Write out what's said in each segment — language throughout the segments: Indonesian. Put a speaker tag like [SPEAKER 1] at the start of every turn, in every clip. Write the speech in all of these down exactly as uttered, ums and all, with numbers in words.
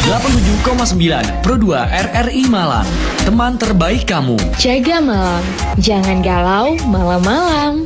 [SPEAKER 1] delapan puluh tujuh koma sembilan Pro dua R R I Malang. Teman terbaik kamu.
[SPEAKER 2] Jaga Malang, jangan galau malam-malam.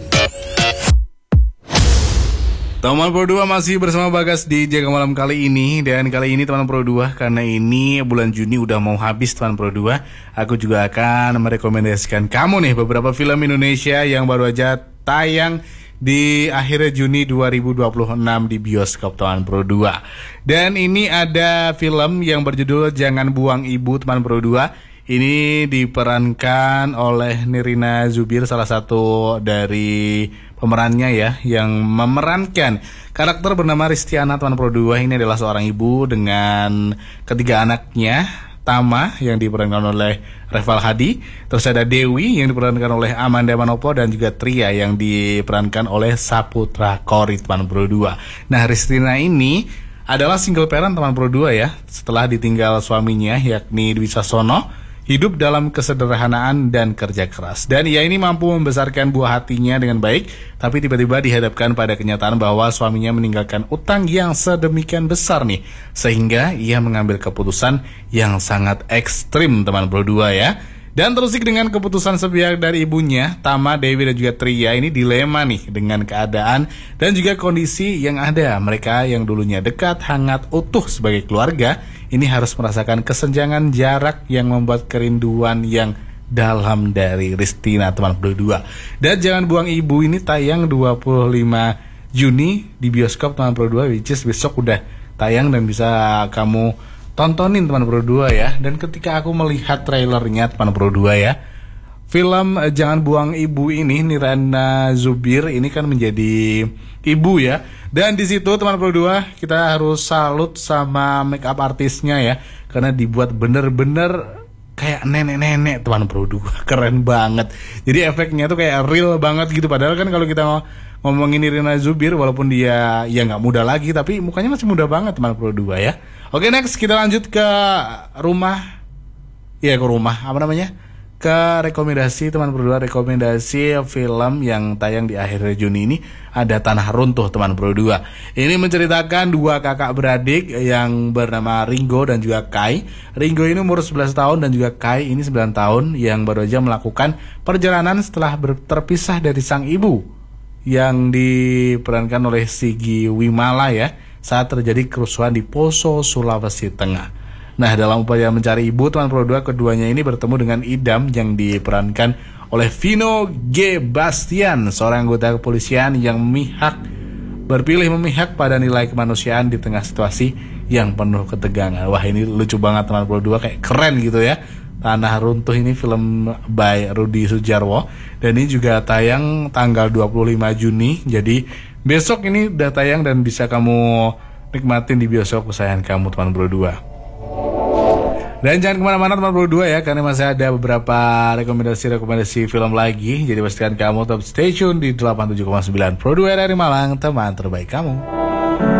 [SPEAKER 3] Teman Pro dua masih bersama Bagas di Jaga Malam kali ini. Dan kali ini teman Pro dua, karena ini bulan Juni udah mau habis teman Pro dua, aku juga akan merekomendasikan kamu nih beberapa film Indonesia yang baru aja tayang di akhir Juni dua ribu dua puluh enam di bioskop teman Pro dua. Dan ini ada film yang berjudul Jangan Buang Ibu teman Pro dua. Ini diperankan oleh Nirina Zubir, salah satu dari pemerannya ya, yang memerankan karakter bernama Ristiana teman Pro dua. Ini adalah seorang ibu dengan ketiga anaknya, Tama yang diperankan oleh Reval Hadi, terus ada Dewi yang diperankan oleh Amanda Manopo, dan juga Tria yang diperankan oleh Saputra Korrie teman Pro dua. Nah, Ristina ini adalah single parent teman Pro dua ya, setelah ditinggal suaminya yakni Dwi Sasono, hidup dalam kesederhanaan dan kerja keras. Dan ia ini mampu membesarkan buah hatinya dengan baik, tapi tiba-tiba dihadapkan pada kenyataan bahwa suaminya meninggalkan utang yang sedemikian besar nih, sehingga ia mengambil keputusan yang sangat ekstrim teman Pro dua ya. Dan terusik dengan keputusan sepihak dari ibunya, Tama, Dewi, dan juga Tria ini dilema nih dengan keadaan dan juga kondisi yang ada. Mereka yang dulunya dekat, hangat, utuh sebagai keluarga, ini harus merasakan kesenjangan jarak yang membuat kerinduan yang dalam dari Ristina teman Pro dua. Dan Jangan Buang Ibu ini tayang dua puluh lima Juni di bioskop teman Pro dua, which is besok udah tayang dan bisa kamu tontonin teman Pro dua ya. Dan ketika aku melihat trailernya teman Pro dua ya, film Jangan Buang Ibu ini Nirina Zubir ini kan menjadi ibu ya. Dan di situ teman Pro dua kita harus salut sama make up artisnya ya, karena dibuat bener-bener kayak nenek-nenek teman Pro dua. Keren banget. Jadi efeknya tuh kayak real banget gitu. Padahal kan kalau kita ngomongin Nirina Zubir, walaupun dia ya nggak muda lagi, tapi mukanya masih muda banget teman Pro dua ya. Oke, next kita lanjut ke rumah. Ya, ke rumah apa namanya? Ke rekomendasi teman Pro dua, rekomendasi film yang tayang di akhir Juni ini ada Tanah Runtuh teman Pro dua. Ini menceritakan dua kakak beradik yang bernama Ringo dan juga Kai. Ringo ini umur sebelas tahun dan juga Kai ini sembilan tahun, yang baru aja melakukan perjalanan setelah ber- terpisah dari sang ibu yang diperankan oleh Sigi Wimala ya, saat terjadi kerusuhan di Poso, Sulawesi Tengah. Nah, dalam upaya mencari ibu teman Pro dua, keduanya ini bertemu dengan Idam yang diperankan oleh Vino G. Bastian, seorang anggota kepolisian yang memihak berpilih memihak pada nilai kemanusiaan di tengah situasi yang penuh ketegangan. Wah, ini lucu banget teman Pro dua, kayak keren gitu ya. Tanah Runtuh ini film by Rudi Sudjarwo, dan ini juga tayang tanggal dua puluh lima Juni. Jadi besok ini udah tayang dan bisa kamu nikmatin di bioskop kesayangan kamu teman Pro dua. Dan jangan kemana-mana teman Pro dua ya, karena masih ada beberapa rekomendasi-rekomendasi film lagi. Jadi pastikan kamu tetap stay tune di delapan puluh tujuh koma sembilan Pro dua R R I Malang, teman terbaik kamu.